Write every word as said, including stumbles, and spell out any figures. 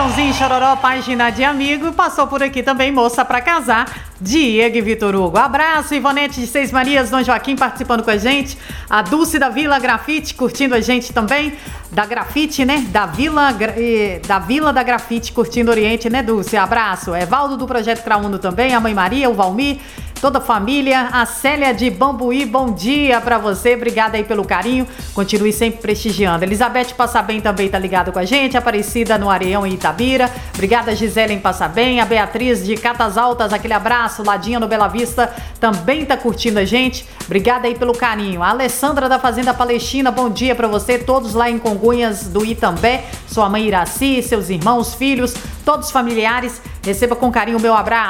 Chitãozinho Chororó, página de amigo. Passou por aqui também, moça pra casar, Diego e Vitor Hugo. Abraço, Ivonete de Seis Marias, Dom Joaquim participando com a gente. A Dulce da Vila Grafite curtindo a gente também. Da Grafite, né? Da Vila, da Vila da Grafite curtindo Oriente, né, Dulce? Abraço. Evaldo do Projeto Crauno também, a Mãe Maria, o Valmir, toda a família, a Célia de Bambuí, bom dia pra você, obrigada aí pelo carinho, continue sempre prestigiando. Elizabeth Passabem também tá ligada com a gente, Aparecida no Areião em Itabira, obrigada Gisele em Passabem, a Beatriz de Catas Altas, aquele abraço, Ladinha no Bela Vista, também tá curtindo a gente, obrigada aí pelo carinho. A Alessandra da Fazenda Palestina, bom dia pra você, todos lá em Congonhas do Itambé, sua mãe Iraci, seus irmãos, filhos, todos familiares, receba com carinho o meu abraço.